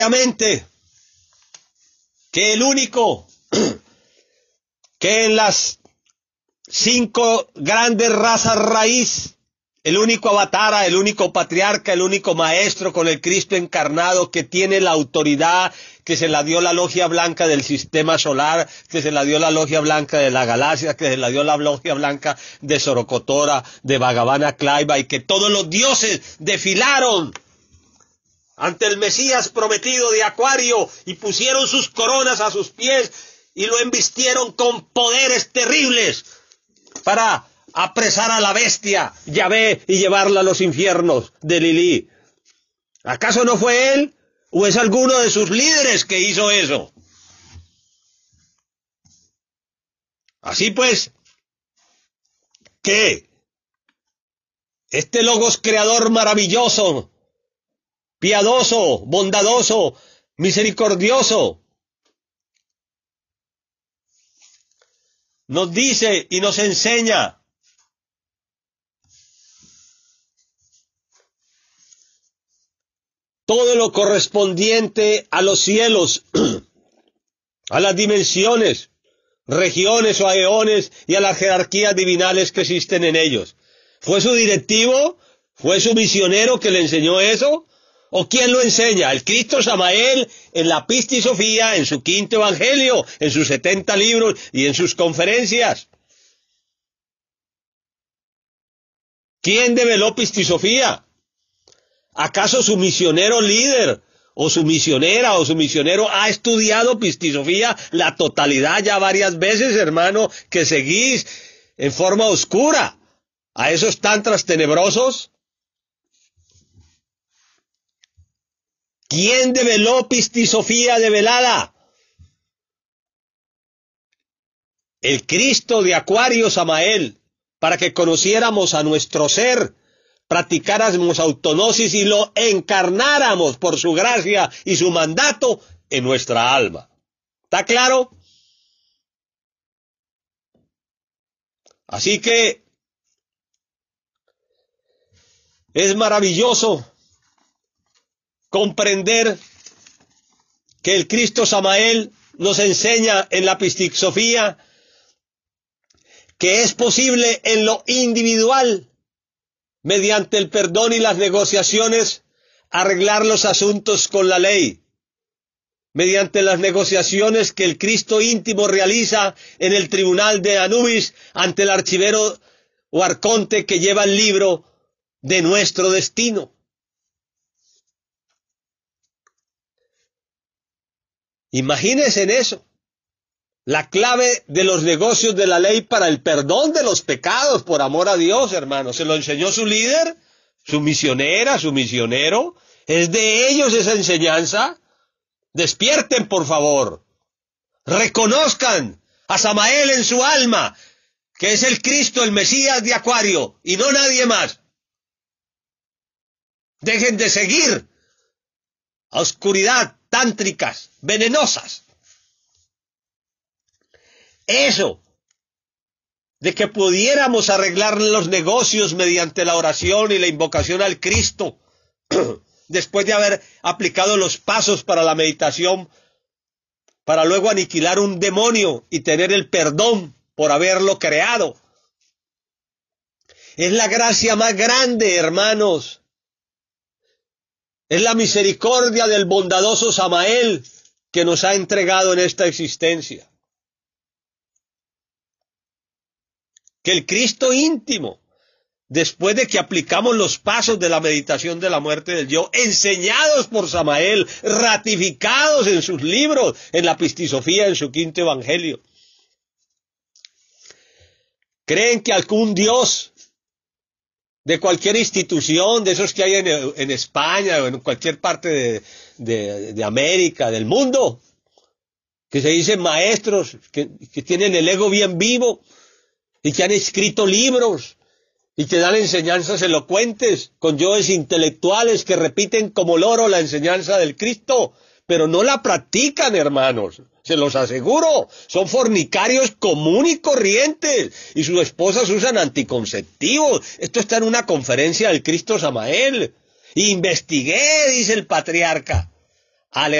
Obviamente que el único que en las 5 grandes razas raíz, el único avatara, el único patriarca, el único maestro con el Cristo encarnado que tiene la autoridad que se la dio la logia blanca del sistema solar, que se la dio la logia blanca de la galaxia, que se la dio la logia blanca de Sorocotora, de Bhagavana Klaiba, y que todos los dioses desfilaron ante el Mesías prometido de Acuario y pusieron sus coronas a sus pies y lo embistieron con poderes terribles para apresar a la bestia Yahvé y llevarla a los infiernos de Lilí. ¿Acaso no fue él o es alguno de sus líderes que hizo eso? Así pues, que este Logos creador maravilloso, piadoso, bondadoso, misericordioso, nos dice y nos enseña todo lo correspondiente a los cielos, a las dimensiones, regiones o eones y a las jerarquías divinales que existen en ellos. ¿Fue su directivo? ¿Fue su misionero que le enseñó eso? ¿O quién lo enseña? El Cristo Samael en la Pistisofía, en su 5º Evangelio, en sus 70 libros y en sus conferencias. ¿Quién develó Pistisofía? ¿Acaso su misionero líder o su misionera o su misionero ha estudiado Pistisofía la totalidad ya varias veces, hermano, que seguís en forma oscura a esos tantras tenebrosos? ¿Quién develó Pistisofía develada? El Cristo de Acuario Samael, para que conociéramos a nuestro ser, practicáramos autognosis y lo encarnáramos por su gracia y su mandato en nuestra alma. ¿Está claro? Así que es maravilloso comprender que el Cristo Samael nos enseña en la Pistisofía que es posible en lo individual, mediante el perdón y las negociaciones, arreglar los asuntos con la ley, mediante las negociaciones que el Cristo íntimo realiza en el tribunal de Anubis ante el archivero o arconte que lleva el libro de nuestro destino. Imagínense en eso. La clave de los negocios de la ley para el perdón de los pecados por amor a Dios, hermano. ¿Se lo enseñó su líder? ¿Su misionera? ¿Su misionero? ¿Es de ellos esa enseñanza? Despierten, por favor. Reconozcan a Samael en su alma, que es el Cristo, el Mesías de Acuario, y no nadie más. Dejen de seguir a oscuridad tántricas, venenosas. Eso, de que pudiéramos arreglar los negocios mediante la oración y la invocación al Cristo, después de haber aplicado los pasos para la meditación, para luego aniquilar un demonio y tener el perdón por haberlo creado. Es la gracia más grande, hermanos. Es la misericordia del bondadoso Samael que nos ha entregado en esta existencia. Que el Cristo íntimo, después de que aplicamos los pasos de la meditación de la muerte del yo, enseñados por Samael, ratificados en sus libros, en la Pistisofía, en su 5º Evangelio, creen que algún Dios de cualquier institución, de esos que hay en España o en cualquier parte de América, del mundo, que se dicen maestros, que tienen el ego bien vivo y que han escrito libros y que dan enseñanzas elocuentes con yoes intelectuales que repiten como loro la enseñanza del Cristo, pero no la practican, hermanos. Se los aseguro, son fornicarios común y corrientes, y sus esposas usan anticonceptivos. Esto está en una conferencia del Cristo Samael. Investigué, dice el patriarca, al